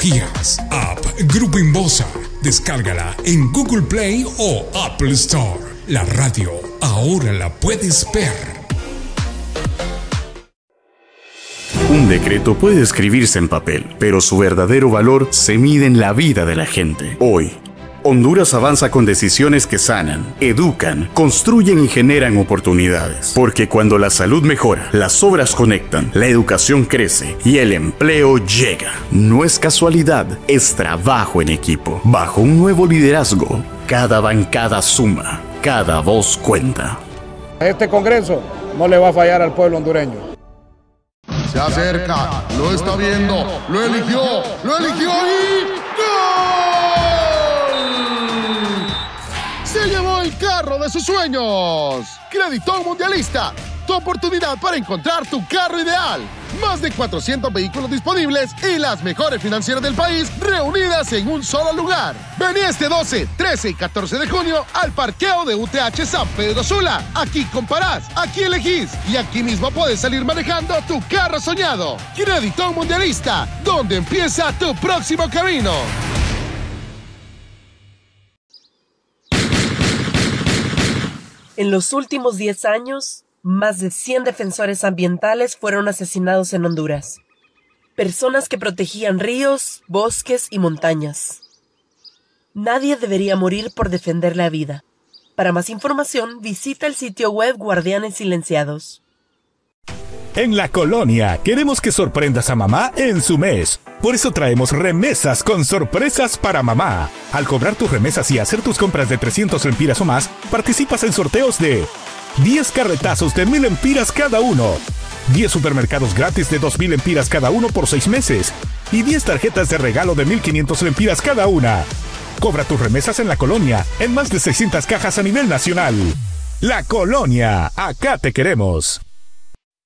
tecnologías. App Grupo Inbosa. Descárgala en Google Play o Apple Store. La radio ahora la puedes ver. Un decreto puede escribirse en papel, pero su verdadero valor se mide en la vida de la gente. Hoy, Honduras avanza con decisiones que sanan, educan, construyen y generan oportunidades. Porque cuando la salud mejora, las obras conectan, la educación crece y el empleo llega. No es casualidad, es trabajo en equipo. Bajo un nuevo liderazgo, cada bancada suma, cada voz cuenta. Este Congreso no le va a fallar al pueblo hondureño. Se acerca, lo está viendo, lo eligió y ¡gol! Se llevó el carro de sus sueños. Creditón Mundialista, tu oportunidad para encontrar tu carro ideal. Más de 400 vehículos disponibles y las mejores financieras del país reunidas en un solo lugar. Vení este 12, 13 y 14 de junio al parqueo de UTH San Pedro Sula. Aquí comparás, aquí elegís y aquí mismo puedes salir manejando tu carro soñado. Creditón Mundialista, donde empieza tu próximo camino. En los últimos 10 años, más de 100 defensores ambientales fueron asesinados en Honduras. Personas que protegían ríos, bosques y montañas. Nadie debería morir por defender la vida. Para más información, visita el sitio web Guardianes Silenciados. En La Colonia, queremos que sorprendas a mamá en su mes. Por eso traemos remesas con sorpresas para mamá. Al cobrar tus remesas y hacer tus compras de 300 lempiras o más, participas en sorteos de 10 carretazos de 1000 lempiras cada uno, 10 supermercados gratis de 2000 lempiras cada uno por 6 meses y 10 tarjetas de regalo de 1500 lempiras cada una. Cobra tus remesas en La Colonia, en más de 600 cajas a nivel nacional. La Colonia, acá te queremos.